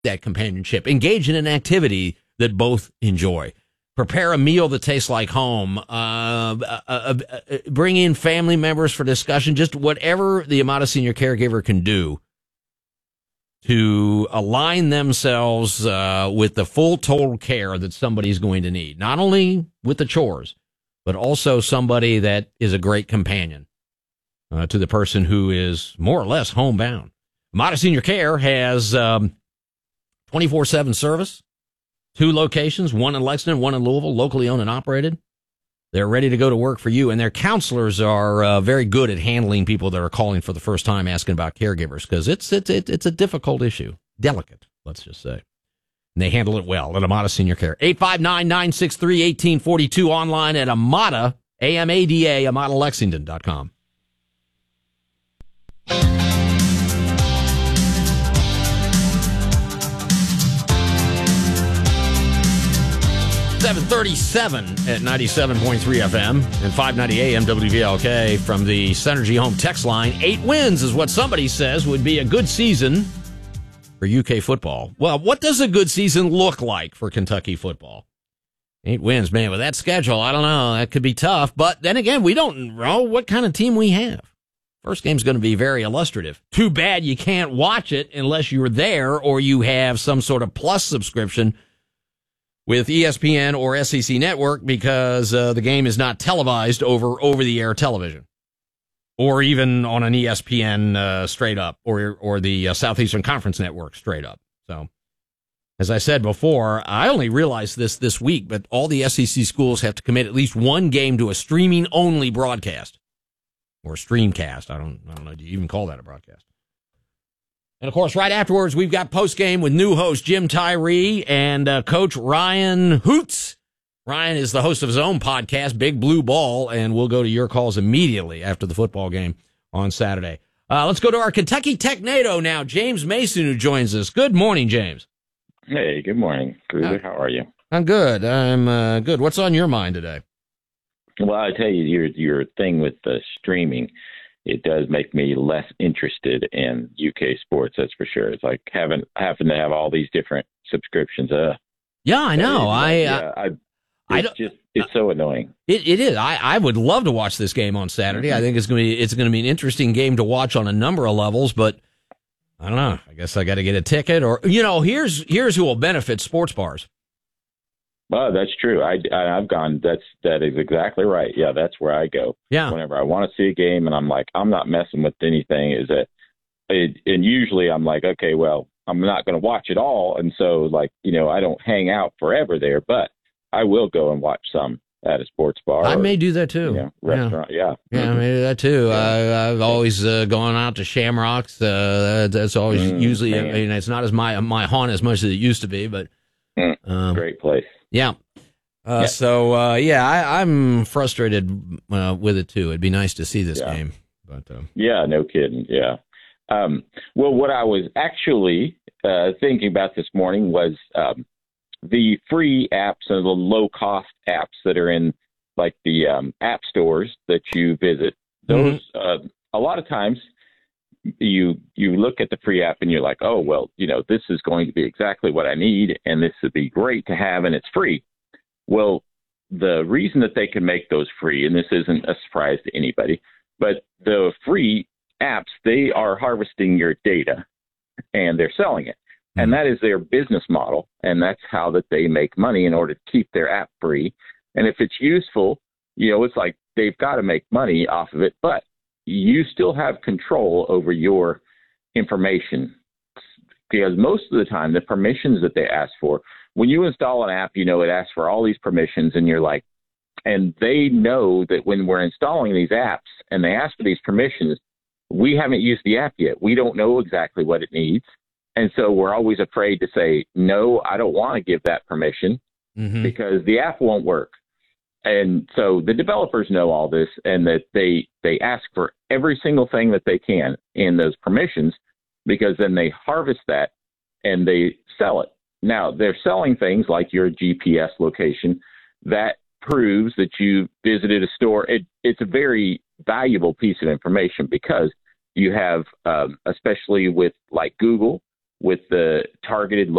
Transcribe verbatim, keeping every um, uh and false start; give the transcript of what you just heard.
that companionship. Engage in an activity that both enjoy. Prepare a meal that tastes like home. Uh, uh, uh, uh, bring in family members for discussion. Just whatever the Amada Senior Caregiver can do to align themselves uh, with the full total care that somebody's going to need. Not only with the chores, but also somebody that is a great companion uh, to the person who is more or less homebound. Amada Senior Care has um, twenty-four seven service, two locations, one in Lexington, one in Louisville, locally owned and operated. They're ready to go to work for you, and their counselors are uh, very good at handling people that are calling for the first time asking about caregivers, because it's, it's, it's a difficult issue. Delicate, let's just say. And they handle it well at Amada Senior Care. eight five nine, nine six three, one eight four two, online at Amada, A M A D A, Amada Lexington dot com. seven thirty-seven at ninety-seven point three F M and five ninety A M W V L K from the Synergy Home text line. Eight wins is what somebody says would be a good season for U K football. Well, what does a good season look like for Kentucky football? Eight wins, man, with that schedule, I don't know. That could be tough. But then again, we don't know what kind of team we have. First game's going to be very illustrative. Too bad you can't watch it unless you're there or you have some sort of plus subscription with E S P N or S E C Network, because uh, the game is not televised over over-the-air television, or even on an E S P N uh, straight up, or or the uh, Southeastern Conference Network straight up. So, as I said before, I only realized this this week, but all the S E C schools have to commit at least one game to a streaming-only broadcast, or streamcast. I don't, I don't know. Do you even call that a broadcast? And, of course, right afterwards, we've got postgame with new host Jim Tyree and uh, Coach Ryan Hoots. Ryan is the host of his own podcast, Big Blue Ball, and we'll go to your calls immediately after the football game on Saturday. Uh, let's go to our Kentucky Tech NATO now, James Mason, who joins us. Good morning, James. Hey, good morning, Cruiser. How are you? I'm good. I'm uh, good. What's on your mind today? Well, I tell you, your your thing with the streaming, it does make me less interested in U K sports, that's for sure. It's like having having to have all these different subscriptions. Uh, yeah, I know. I, yeah, uh, I, it's I don't, just it's so annoying. It it is. I, I would love to watch this game on Saturday. Mm-hmm. I think it's gonna be it's gonna be an interesting game to watch on a number of levels, but I don't know. I guess I got to get a ticket, or you know, here's here's who will benefit: sports bars. Oh, that's true. I, I, I've gone. That's that is exactly right. Yeah, that's where I go. Yeah. Whenever I want to see a game, and I'm like, I'm not messing with anything. Is that, it, and usually I'm like, okay, well, I'm not going to watch it all, and so like, you know, I don't hang out forever there, but I will go and watch some at a sports bar. I or, may do that too. You know, restaurant. Yeah. Yeah, yeah mm-hmm. I may do that too. Yeah. I, I've always uh, gone out to Shamrocks. Uh, that's always mm, usually. man. I mean, it's not as my my haunt as much as it used to be, but mm, um, great place. Yeah. Uh, yeah. So, uh, yeah, I, I'm frustrated uh, with it, too. It'd be nice to see this yeah. game. But uh, Yeah, no kidding. Yeah. Um, well, what I was actually uh, thinking about this morning was um, the free apps and the low-cost apps that are in, like, the um, app stores that you visit. Those, mm-hmm. uh, a lot of times, you you look at the free app and you're like, oh, well, you know, this is going to be exactly what I need, and this would be great to have, and it's free. Well, the reason that they can make those free, and this isn't a surprise to anybody, but the free apps, they are harvesting your data and they're selling it. Mm-hmm. And that is their business model. And that's how that they make money in order to keep their app free. And if it's useful, you know, it's like they've got to make money off of it, but you still have control over your information, because most of the time the permissions that they ask for, when you install an app, you know, it asks for all these permissions, and you're like, and they know that when we're installing these apps and they ask for these permissions, we haven't used the app yet. We don't know exactly what it needs. And so we're always afraid to say, no, I don't want to give that permission mm-hmm. because the app won't work. And so the developers know all this, and that they, they ask for every single thing that they can in those permissions, because then they harvest that and they sell it. Now, they're selling things like your G P S location that proves that you visited a store. It, it's a very valuable piece of information, because you have, um, especially with like Google, with the targeted